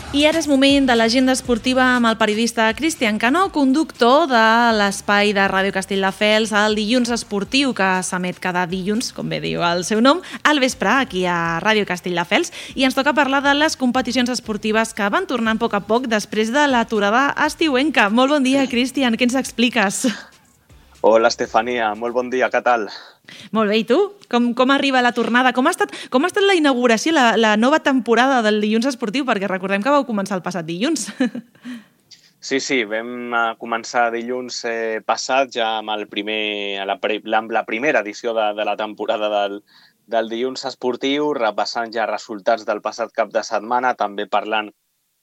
I ara és moment de l'agenda esportiva amb el periodista Cristian Cano, conductor de l'espai de Ràdio Castelldefels, el Dilluns Esportiu, que s'emet cada dilluns, com bé diu el seu nom, al vespre, aquí a Ràdio Castelldefels. I ens toca parlar de les competicions esportives que van tornant a poc a poc després de l'aturada estiuenca. Molt bon dia, Cristian, què ens expliques? Hola, Estefania, molt bon dia, què tal? Molt bé, i tu? Com arriba la tornada? Com ha estat la inauguració, la nova temporada del Dilluns Esportiu? Perquè recordem que vau començar el passat dilluns. Sí, vam començar dilluns passat ja amb la primera edició de la temporada del Dilluns Esportiu, repassant ja resultats del passat cap de setmana, també parlant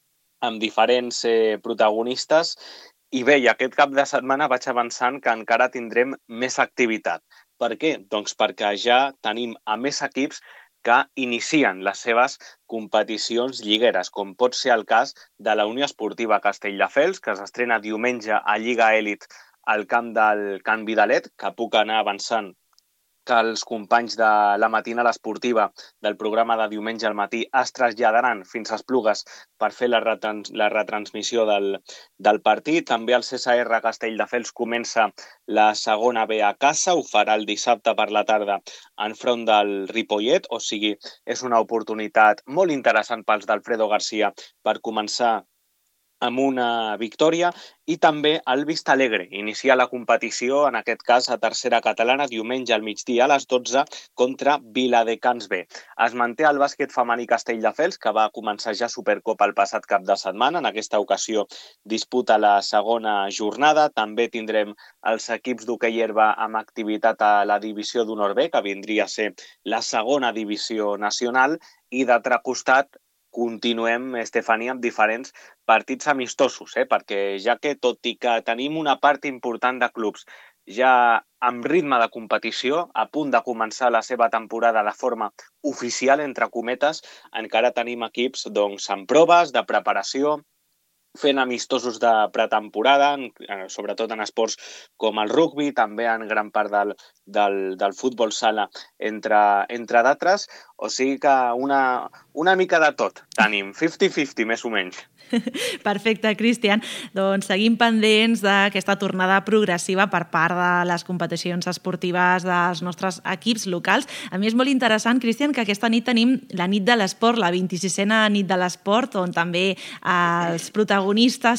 amb diferents protagonistes. I bé, aquest cap de setmana vaig avançant que encara tindrem més activitat. Per què? Doncs perquè ja tenim a més equips que inicien les seves competicions lligueres, com pot ser el cas de la Unió Esportiva Castelldefels, que s'estrena diumenge a Lliga Elit al camp del Can Vidalet, que puc anar avançant que els companys de la matinal esportiva del programa de diumenge al matí es traslladaran fins a Esplugues per fer la retransmissió del partit. També el CSR Castelldefels comença la segona B a casa, ho farà el dissabte per la tarda enfront del Ripollet, o sigui, és una oportunitat molt interessant pels d'Alfredo García per començar amb una victòria. I també el Vistalegre inicia la competició, en aquest cas a tercera catalana, diumenge al migdia a les 12 contra Viladecans B. Es manté el bàsquet femení Castelldefels, que va començar ja Supercopa el passat cap de setmana. En aquesta ocasió disputa la segona jornada. També tindrem els equips d'hoquei herba amb activitat a la divisió d'honor B, que vindria a ser la segona divisió nacional. I d'altre costat, continuem, Estefania, amb diferents partits amistosos, perquè ja que tot i que tenim una part important de clubs ja amb ritme de competició, a punt de començar la seva temporada de forma oficial, entre cometes, encara tenim equips amb proves de preparació, fent amistosos de pretemporada, sobretot en esports com el rugbi, també en gran part del futbol sala, entre d'altres. O sigui que una mica de tot tenim, 50-50 més o menys. Perfecte, Cristian. Doncs seguim pendents d'aquesta tornada progressiva per part de les competicions esportives dels nostres equips locals. A mi és molt interessant, Cristian, que aquesta nit tenim la nit de l'esport, la 26a nit de l'esport, on també els protagonistes